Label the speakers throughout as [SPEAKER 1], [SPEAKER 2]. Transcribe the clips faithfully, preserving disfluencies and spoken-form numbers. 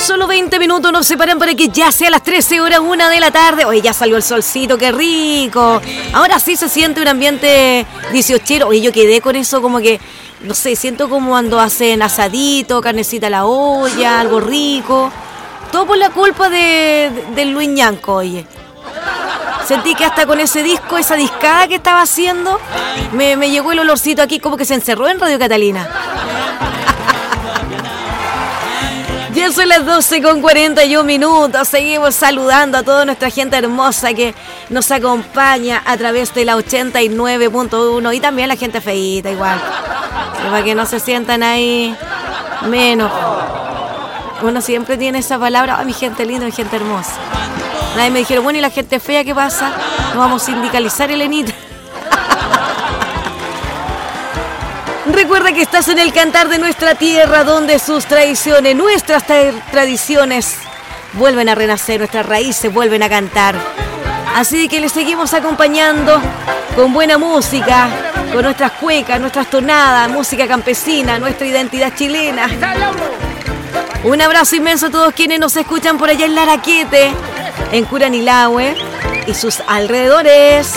[SPEAKER 1] Solo veinte minutos nos separan para que ya sea las trece horas, una de la tarde. Oye, ya salió el solcito, qué rico. Ahora sí se siente un ambiente dieciochero. Oye, yo quedé con eso como que, no sé, siento como cuando hacen asadito, carnecita a la olla, algo rico. Todo por la culpa de, de, de Luis Ñanco, oye. Sentí que hasta con ese disco, esa discada que estaba haciendo, me, me llegó el olorcito aquí como que se encerró en Radio Catalina. Ya son las doce con cuarenta y un minutos. Seguimos saludando a toda nuestra gente hermosa que nos acompaña a través de la ochenta y nueve punto uno y también la gente feíta igual. Para que no se sientan ahí menos. Uno siempre tiene esa palabra, oh, mi gente linda, mi gente hermosa. Nadie me dijeron, bueno, ¿y la gente fea qué pasa? Nos vamos a sindicalizar, Elenita. Recuerda que estás en el cantar de nuestra tierra, donde sus tradiciones, nuestras tra- tradiciones, vuelven a renacer, nuestras raíces vuelven a cantar. Así que les seguimos acompañando con buena música, con nuestras cuecas, nuestras tonadas, música campesina, nuestra identidad chilena. Un abrazo inmenso a todos quienes nos escuchan por allá en Laraquete, en Curanilahue y sus alrededores.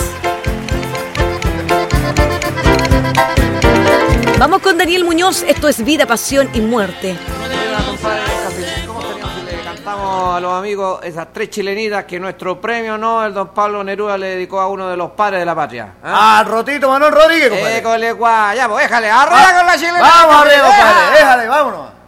[SPEAKER 1] Vamos con Daniel Muñoz, esto es Vida, Pasión y Muerte.
[SPEAKER 2] ¿Cómo seríamos si le cantamos a los amigos esas tres chilenitas que nuestro premio Nobel, don Pablo Neruda, le dedicó a uno de los padres de la patria? ¿Eh?
[SPEAKER 3] Ah, Rotito Manuel Rodríguez, compadre.
[SPEAKER 2] École, guay, ya, pues déjale, arrolla
[SPEAKER 3] Va,
[SPEAKER 2] con la chilena.
[SPEAKER 3] Vamos arriba, compadre, déjale, vámonos.